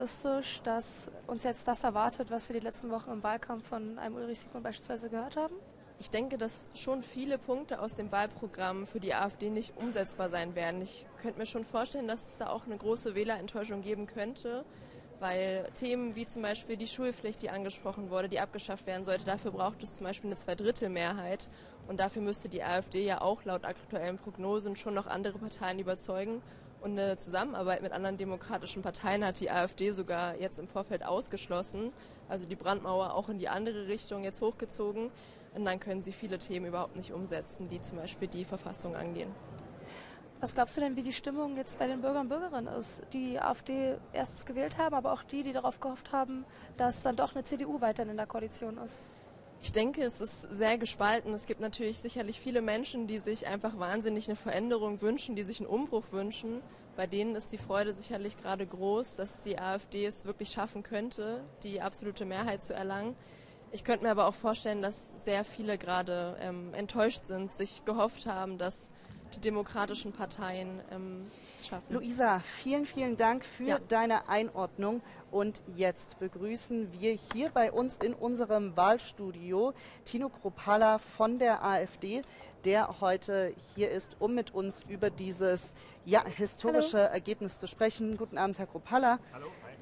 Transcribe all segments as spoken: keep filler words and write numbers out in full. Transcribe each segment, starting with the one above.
realistisch, dass uns jetzt das erwartet, was wir die letzten Wochen im Wahlkampf von einem Ulrich Siegmund beispielsweise gehört haben? Ich denke, dass schon viele Punkte aus dem Wahlprogramm für die AfD nicht umsetzbar sein werden. Ich könnte mir schon vorstellen, dass es da auch eine große Wählerenttäuschung geben könnte, weil Themen wie zum Beispiel die Schulpflicht, die angesprochen wurde, die abgeschafft werden sollte, dafür braucht es zum Beispiel eine Zweidrittelmehrheit. Und dafür müsste die AfD ja auch laut aktuellen Prognosen schon noch andere Parteien überzeugen. Und eine Zusammenarbeit mit anderen demokratischen Parteien hat die AfD sogar jetzt im Vorfeld ausgeschlossen. Also die Brandmauer auch in die andere Richtung jetzt hochgezogen. Und dann können sie viele Themen überhaupt nicht umsetzen, die zum Beispiel die Verfassung angehen. Was glaubst du denn, wie die Stimmung jetzt bei den Bürgern und Bürgerinnen ist, die AfD erstens gewählt haben, aber auch die, die darauf gehofft haben, dass dann doch eine C D U weiterhin in der Koalition ist? Ich denke, es ist sehr gespalten. Es gibt natürlich sicherlich viele Menschen, die sich einfach wahnsinnig eine Veränderung wünschen, die sich einen Umbruch wünschen. Bei denen ist die Freude sicherlich gerade groß, dass die AfD es wirklich schaffen könnte, die absolute Mehrheit zu erlangen. Ich könnte mir aber auch vorstellen, dass sehr viele gerade ähm, enttäuscht sind, sich gehofft haben, dass die demokratischen Parteien ähm, es schaffen. Luisa, vielen, vielen Dank für ja. deine Einordnung. Und jetzt begrüßen wir hier bei uns in unserem Wahlstudio Tino Kruppalla von der AfD, der heute hier ist, um mit uns über dieses ja, historische Hallo. Ergebnis zu sprechen. Guten Abend, Herr Kruppalla. Hallo. Hi.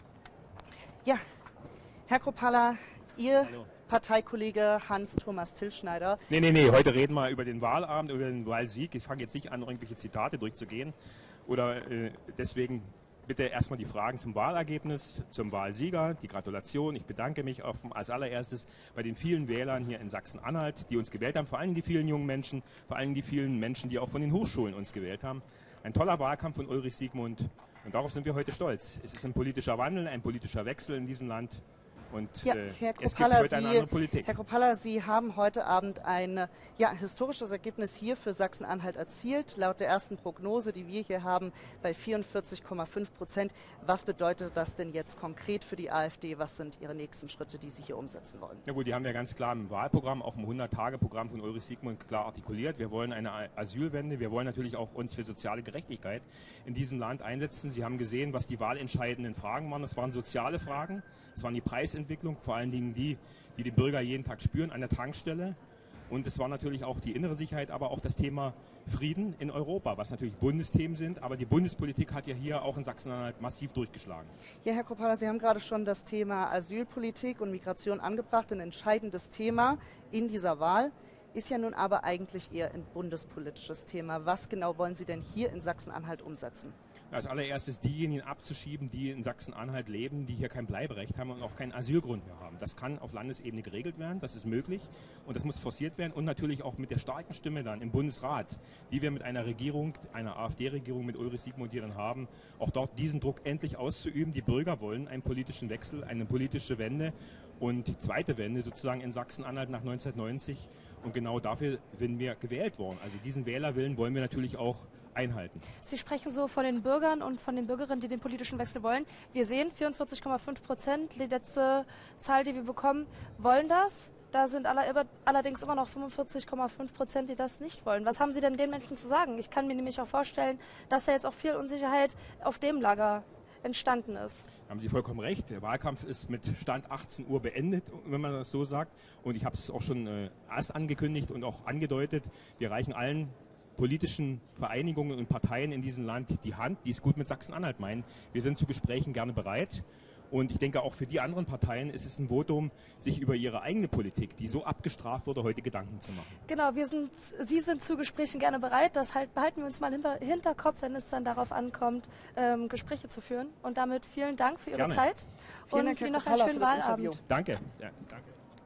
Ja, Herr Kruppalla, Ihr Hallo. Parteikollege Hans-Thomas Tillschneider. Nee, nee, nee, heute reden wir über den Wahlabend, über den Wahlsieg. Ich fange jetzt nicht an, irgendwelche Zitate durchzugehen. Oder äh, deswegen bitte erstmal die Fragen zum Wahlergebnis, zum Wahlsieger, die Gratulation. Ich bedanke mich auch als allererstes bei den vielen Wählern hier in Sachsen-Anhalt, die uns gewählt haben, vor allem die vielen jungen Menschen, vor allem die vielen Menschen, die auch von den Hochschulen uns gewählt haben. Ein toller Wahlkampf von Ulrich Siegmund und darauf sind wir heute stolz. Es ist ein politischer Wandel, ein politischer Wechsel in diesem Land. Und ja, äh, Herr es gibt Kruppalla, heute eine Sie, andere Politik. Herr Kruppalla, Sie haben heute Abend ein ja, historisches Ergebnis hier für Sachsen-Anhalt erzielt. Laut der ersten Prognose, die wir hier haben, bei vierundvierzig Komma fünf Prozent. Was bedeutet das denn jetzt konkret für die AfD? Was sind Ihre nächsten Schritte, die Sie hier umsetzen wollen? Ja gut, die haben wir ganz klar im Wahlprogramm, auch im hundert-Tage-Programm von Ulrich Siegmund klar artikuliert. Wir wollen eine Asylwende, wir wollen natürlich auch uns für soziale Gerechtigkeit in diesem Land einsetzen. Sie haben gesehen, was die wahlentscheidenden Fragen waren. Das waren soziale Fragen, das waren die Preisentwicklung, vor allen Dingen die, die die Bürger jeden Tag spüren an der Tankstelle. Und es war natürlich auch die innere Sicherheit, aber auch das Thema Frieden in Europa, was natürlich Bundesthemen sind. Aber die Bundespolitik hat ja hier auch in Sachsen-Anhalt massiv durchgeschlagen. Ja, Herr Kruppalla, Sie haben gerade schon das Thema Asylpolitik und Migration angebracht. Ein entscheidendes Thema in dieser Wahl ist ja nun aber eigentlich eher ein bundespolitisches Thema. Was genau wollen Sie denn hier in Sachsen-Anhalt umsetzen? Als allererstes diejenigen abzuschieben, die in Sachsen-Anhalt leben, die hier kein Bleiberecht haben und auch keinen Asylgrund mehr haben. Das kann auf Landesebene geregelt werden, das ist möglich und das muss forciert werden und natürlich auch mit der starken Stimme dann im Bundesrat, die wir mit einer Regierung, einer AfD-Regierung mit Ulrich Siegmund hier dann haben, auch dort diesen Druck endlich auszuüben. Die Bürger wollen einen politischen Wechsel, eine politische Wende und die zweite Wende sozusagen in Sachsen-Anhalt nach neunzehnhundertneunzig und genau dafür sind wir gewählt worden. Also diesen Wählerwillen wollen wir natürlich auch einhalten. Sie sprechen so von den Bürgern und von den Bürgerinnen, die den politischen Wechsel wollen. Wir sehen vierundvierzig Komma fünf Prozent, die letzte Zahl, die wir bekommen, wollen das. Da sind aller, allerdings immer noch fünfundvierzig Komma fünf Prozent, die das nicht wollen. Was haben Sie denn den Menschen zu sagen? Ich kann mir nämlich auch vorstellen, dass ja jetzt auch viel Unsicherheit auf dem Lager entstanden ist. Haben Sie vollkommen recht. Der Wahlkampf ist mit Stand achtzehn Uhr beendet, wenn man das so sagt. Und ich habe es auch schon äh, erst angekündigt und auch angedeutet. Wir reichen allen politischen Vereinigungen und Parteien in diesem Land die Hand, die es gut mit Sachsen-Anhalt meinen. Wir sind zu Gesprächen gerne bereit. Und ich denke, auch für die anderen Parteien ist es ein Votum, sich über ihre eigene Politik, die so abgestraft wurde, heute Gedanken zu machen. Genau, wir sind, Sie sind zu Gesprächen gerne bereit. Das halt, behalten wir uns mal im Hinterkopf, wenn es dann darauf ankommt, ähm, Gespräche zu führen. Und damit vielen Dank für Ihre gerne. Zeit Vielen und Dank, Herr Ihnen noch Kruppalla, einen schönen für das Interview. Wahlabend. Danke. Ja, danke.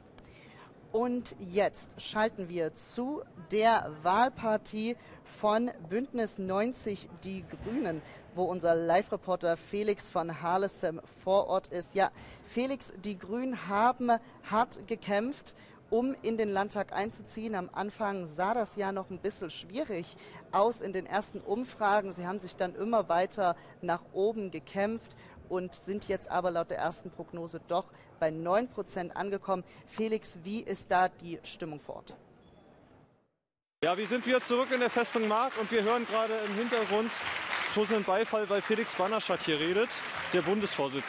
Und jetzt schalten wir zu der Wahlpartie von Bündnis neunzig Die Grünen, wo unser Live-Reporter Felix von Harlesem vor Ort ist. Ja, Felix, die Grünen haben hart gekämpft, um in den Landtag einzuziehen. Am Anfang sah das ja noch ein bisschen schwierig aus in den ersten Umfragen. Sie haben sich dann immer weiter nach oben gekämpft und sind jetzt aber laut der ersten Prognose doch bei neun Prozent angekommen. Felix, wie ist da die Stimmung vor Ort? Ja, wir sind wieder zurück in der Festung Mark und wir hören gerade im Hintergrund tosenden Beifall, weil Felix Banaschak hier redet, der Bundesvorsitzende.